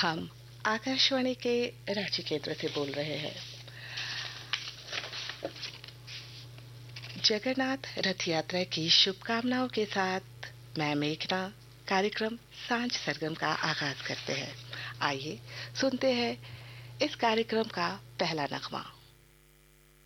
हम आकाशवाणी के रांची केंद्र से बोल रहे हैं। जगन्नाथ रथ यात्रा की शुभकामनाओं के साथ मैं मेघना कार्यक्रम सांझ सरगम का आगाज करते हैं। आइए सुनते हैं इस कार्यक्रम का पहला नगमा।